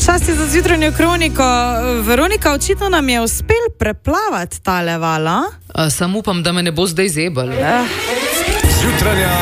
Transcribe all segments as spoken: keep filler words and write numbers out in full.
Čas je za zjutranjo kroniko. Veronika, očitno nam je uspel preplavati tale val, a? A, sam upam, da me ne bo zdaj zebal. Eh. Zjutranja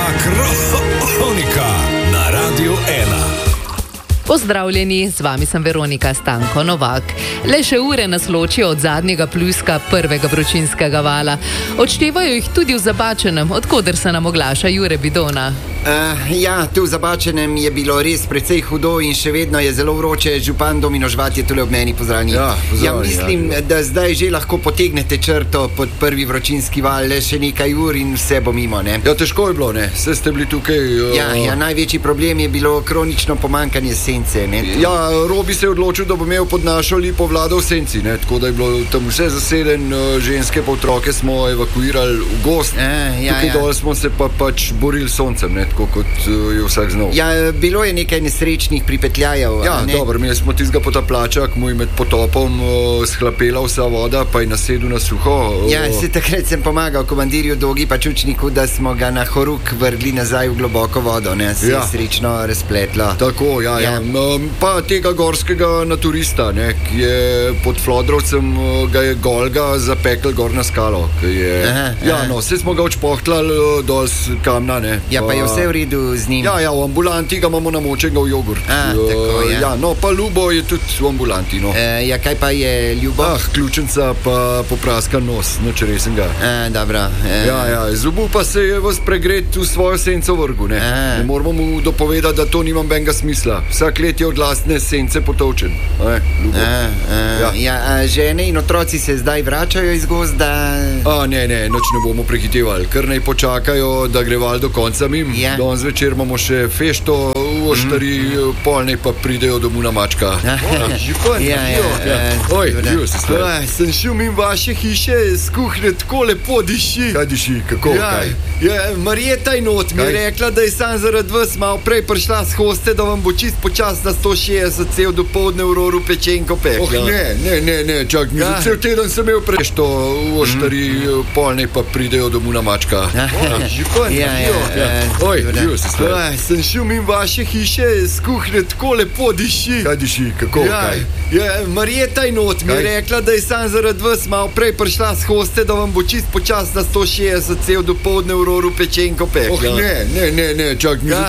kronika na Radiu ena. Pozdravljeni, z vami sem Veronika Stanko Novak. Le še ure nas ločijo od zadnjega pljuska prvega vročinskega vala. Odštevajo jih tudi v Zabačenem, od koder se nam oglaša Jure Bidona. Uh, ja, tu v Zabačenem je bilo res precej hudo in še vedno je zelo vroče. Župan Domino Žvat je tule ob meni, pozdravljeni. Ja, pozdravljeni. Ja, mislim, ja. da zdaj že lahko potegnete črto pod prvi vročinski val, le še nekaj ur in vse bo mimo, ne? Ja, težko je bilo, ne? Vse ste bili tukaj... Uh... Ja, ja, največji problem je bilo kronično pomankanje sence, ne? Ja, Robi se je odločil, da bo imel pod našo lipo vlado v senci, ne? Tako da je bilo tam vse zaseden, ženske pa otroke smo evakuirali v gost. A, ja, tukaj ja. dol smo se pa pač borili s soncem, ne? Tako kot je vsak znal. Ja, bilo je nekaj nesrečnih pripetljajev. Ja, dobro, mi smo tistega potapljača, ki mu je med potopom uh, shlapela vsa voda, pa je nasedel na suho. Uh. Ja, se takrat sem pomagal komandirju Dogi pa Čučniku, da smo ga na horuk vrgli nazaj v globoko vodo, ne? Se Ja. je srečno razpletlo. Tako, ja, ja. Ja. Um, pa tega gorskega naturista, ne, ki je pod Flodrovcem, uh, ga je Golga zapekel gor na skalo. Ki je, Aha, ja, aha. no, vse smo ga odšpohtljali uh, dol s kamna, ne. Ja, pa je vse v redu z njim. Ja, ja, v ambulanti ga imamo namočenega v jogurt. A, Uh, tako, ja. ja, no, pa Ljubo je tudi v ambulanti, no. E, ja, kaj pa je Ljubo? Ah, ključenca pa popraskan nos, nič resnega. A, dobro. E, Ja, ja, zubu pa se je vas pregret v svojo senco vrgu, ne. A. Ne moramo mu dopovedati, da to nima benga smisla. Vsak let je od lastne sence potovčen. Ne, Ljubo. A, a, Ja. ja, a žene in otroci se zdaj vračajo iz gozda? A, ne, ne, noč ne bomo prehitevali. Kar naj počakajo, da gre val do konca mim. Ja. Danes zvečer imamo še fešto v Oštari, mm. pol naj pa pridejo domov na mačka. Župan, Ja, ja, ja. ja. Oj, Dobro. živo se stvar. Aj, sem šel mimo vaše hiše, z kuhne tako lepo diši. Kaj diši, kako, Ja, kaj? ja, Marjeta je not mi je Kaj? rekla, da je sam zaradi vas malo prej prišla s hoste, da vam bo čist počas na sto šestdeset cel dopoldne v Roru pečenko pekla. Oh, ne, ne, ne, ne, čak, mi Ja. za cel teden sem imel prešto v Oštari, mm. pol naj pa pridejo domov na mačka. Župan, Ja, ja, živo, ja. Oj, Dobro. živo se stvar. Aj, sem šel mimo vaše hiše, z kuhne tako lepo diši. Kaj diši, kako, Ja, kaj? ja, Marjeta je not mi je Kaj? rekla, da je sam zaradi vas malo prej prišla s hoste, da vam bo čist počas na sto šestdeset cel dopoldne v Roru pečenko pekla. Oh, ne, ne, ne, ne, čak, mi Ja. za